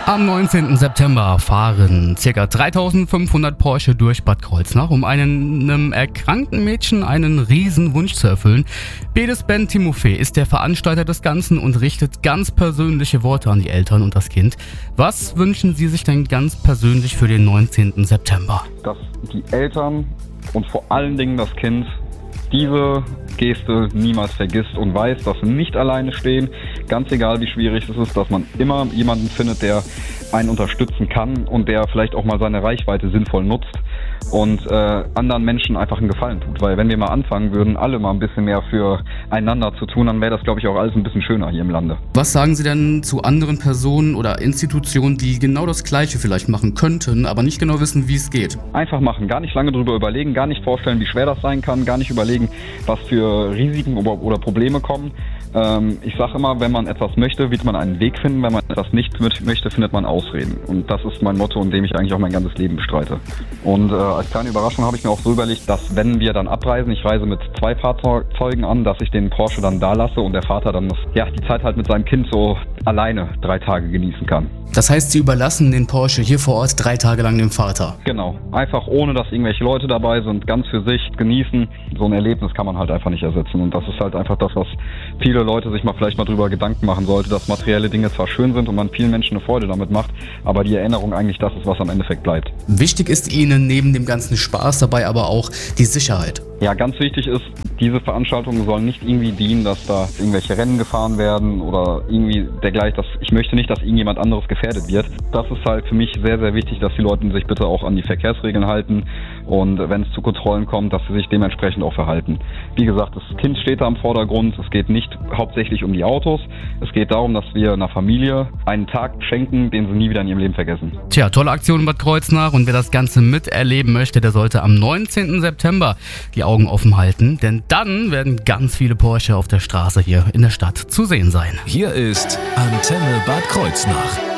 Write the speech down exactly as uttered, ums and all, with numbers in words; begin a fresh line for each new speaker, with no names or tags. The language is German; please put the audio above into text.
Am neunzehnten September fahren ca. dreitausendfünfhundert Porsche durch Bad Kreuznach, um einem erkrankten Mädchen einen riesen Wunsch zu erfüllen. Bedes Ben Timofey ist der Veranstalter des Ganzen und richtet ganz persönliche Worte an die Eltern und das Kind. Was wünschen Sie sich denn ganz persönlich für den neunzehnten September?
Dass die Eltern und vor allen Dingen das Kind diese Geste niemals vergisst und weiß, dass sie nicht alleine stehen, ganz egal wie schwierig es ist, dass man immer jemanden findet, der einen unterstützen kann und der vielleicht auch mal seine Reichweite sinnvoll nutzt und äh, anderen Menschen einfach einen Gefallen tut. Weil wenn wir mal anfangen würden, alle mal ein bisschen mehr füreinander zu tun, dann wäre das, glaube ich, auch alles ein bisschen schöner hier im Lande.
Was sagen Sie denn zu anderen Personen oder Institutionen, die genau das Gleiche vielleicht machen könnten, aber nicht genau wissen, wie es geht?
Einfach machen, gar nicht lange drüber überlegen, gar nicht vorstellen, wie schwer das sein kann, gar nicht überlegen, was für Risiken oder, oder Probleme kommen. Ähm, ich sage immer, wenn man etwas möchte, wird man einen Weg finden, wenn man etwas nicht möchte, findet man Ausreden. Und das ist mein Motto, in dem ich eigentlich auch mein ganzes Leben bestreite. Und äh, als kleine Überraschung habe ich mir auch so überlegt, dass wenn wir dann abreisen, ich reise mit zwei Fahrzeugen an, dass ich den Porsche dann da lasse und der Vater dann ja, die Zeit halt mit seinem Kind so alleine drei Tage genießen kann.
Das heißt, Sie überlassen den Porsche hier vor Ort drei Tage lang dem Vater?
Genau. Einfach ohne, dass irgendwelche Leute dabei sind, ganz für sich genießen. So ein Erlebnis kann man halt einfach nicht ersetzen. Und das ist halt einfach das, was viele Leute sich mal vielleicht mal drüber Gedanken machen sollte, dass materielle Dinge zwar schön sind und man vielen Menschen eine Freude damit macht, aber die Erinnerung eigentlich das ist, was am Endeffekt bleibt.
Wichtig ist Ihnen neben dem ganzen Spaß dabei aber auch die Sicherheit.
Ja, ganz wichtig ist, diese Veranstaltungen sollen nicht irgendwie dienen, dass da irgendwelche Rennen gefahren werden oder irgendwie dergleichen. Dass ich möchte nicht, dass irgendjemand anderes gefährdet wird. Das ist halt für mich sehr, sehr wichtig, dass die Leute sich bitte auch an die Verkehrsregeln halten und wenn es zu Kontrollen kommt, dass sie sich dementsprechend auch verhalten. Wie gesagt, das Kind steht da im Vordergrund. Es geht nicht hauptsächlich um die Autos. Es geht darum, dass wir einer Familie einen Tag schenken, den sie nie wieder in ihrem Leben vergessen.
Tja, tolle Aktion in Bad Kreuznach und wer das Ganze miterleben möchte, der sollte am neunzehnten September die Augen offen halten, denn dann werden ganz viele Porsche auf der Straße hier in der Stadt zu sehen sein.
Hier ist Antenne Bad Kreuznach.